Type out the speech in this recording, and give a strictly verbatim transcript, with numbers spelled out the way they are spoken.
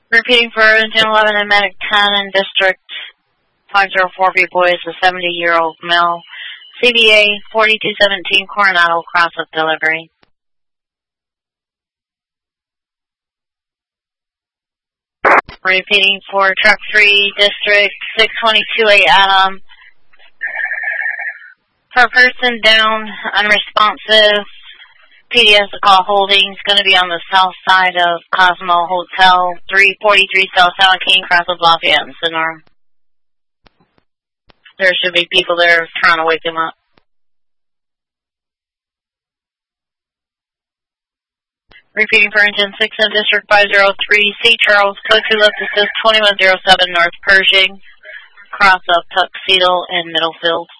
Repeating for Engine eleven and Medic ten in District five zero four B Boys, a seventy-year-old male. C B A forty-two seventeen Coronado, cross-up delivery. Repeating for Truck three, District six twenty-two A Adam. For person down, unresponsive, P D S to call holdings, going to be on the south side of Cosmo Hotel, three forty-three South San Joaquin, cross of Lafayette and Sonora. There should be people there trying to wake him up. Repeating for Engine six in District five zero three, C. Charles, code two left assist twenty-one oh seven North Pershing, cross up Tuxedo and Middlefield.